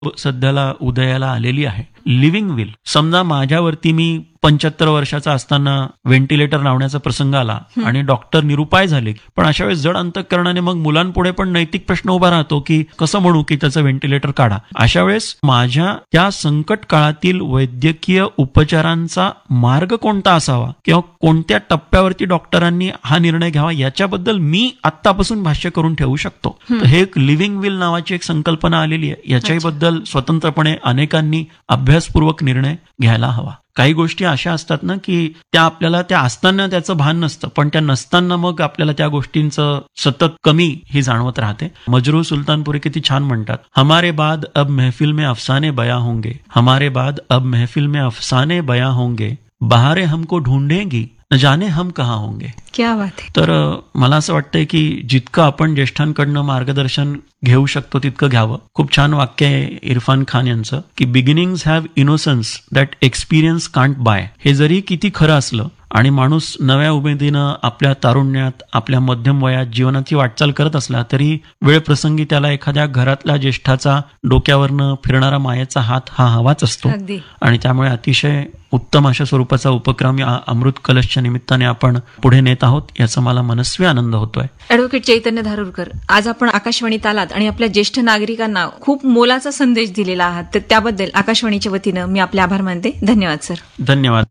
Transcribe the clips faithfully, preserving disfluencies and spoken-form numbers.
सध्याला उदयाला आलेली आहे. Living will. समजा माझ्यावरती मी पंच्याहत्तर वर्षाचा असताना व्हेंटिलेटर लावण्याचा प्रसंग आला आणि डॉक्टर निरुपाय झाले, पण अशा वेळेस जड अंतःकरणाने मग मुलांपुढे पण नैतिक प्रश्न उभा राहतो की कसं म्हणू की त्याचं व्हेंटिलेटर काढा. अशा वेळेस माझ्या त्या संकट काळातील वैद्यकीय उपचारांचा मार्ग कोणता असावा किंवा कोणत्या टप्प्यावरती डॉक्टरांनी हा निर्णय घ्यावा याच्याबद्दल मी आत्तापासून भाष्य करून ठेवू शकतो. तर हे एक लिव्हिंग विल नावाची एक संकल्पना आलेली आहे. याच्याबद्दल स्वतंत्रपणे अनेकांनी अभ्यासपूर्वक निर्णय घ्यायला हवा. काही गोष्टी अशा असतात ना की त्या आपल्याला त्या असताना त्याचं भान नसतं, पण त्या नसताना मग आपल्याला त्या गोष्टींचं सतत कमी ही जाणवत राहते. मजरू सुलतानपुरी किती छान म्हणतात, हमारे बाद अब महफिल में अफसाने बया होंगे, हमारे बाद अब महफिल में अफसाने बया होंगे, बहारे हमको ढूंढेंगी न जाने हम कहाँ होंगे. क्या बात आहे. तर मला असं वाटतंय की जितकं आपण ज्येष्ठांकडनं मार्गदर्शन घेऊ शकतो तितकं घ्यावं. खूप छान वाक्य आहे इरफान खान यांचं की beginnings have innocence that experience can't buy. हे जरी किती खरं असलं आणि माणूस नव्या उमेदीनं आपल्या तारुण्यात आपल्या मध्यम वयात जीवनाची वाटचाल करत असला तरी वेळ प्रसंगी त्याला एखाद्या घरातल्या ज्येष्ठाचा डोक्यावरनं फिरणारा मायेचा हात हा हवाच असतो. आणि त्यामुळे अतिशय उत्तम अशा स्वरूपाचा उपक्रम या अमृत कलशच्या निमित्ताने आपण पुढे नेत आहोत, याचा मला मनस्वी आनंद होतोय. ॲडव्होकेट चैतन्य धारूरकर, आज आपण आकाशवाणीत आलात आणि आपल्या ज्येष्ठ नागरिकांना खूप मोलाचा संदेश दिलेला आहात, तर त्याबद्दल आकाशवाणीच्या वतीनं मी आपले आभार मानते. धन्यवाद सर. धन्यवाद.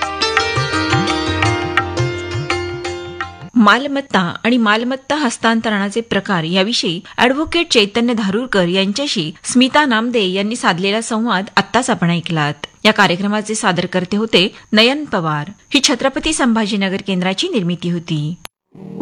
मालमत्ता आणि मालमत्ता हस्तांतरणाचे प्रकार याविषयी ॲडव्होकेट चैतन्य धारूरकर यांच्याशी स्मिता नामदे यांनी साधलेला संवाद आत्ताच आपण ऐकलात. या कार्यक्रमाचे सादरकर्ते होते नयन पवार. ही छत्रपती संभाजीनगर केंद्राची निर्मिती होती.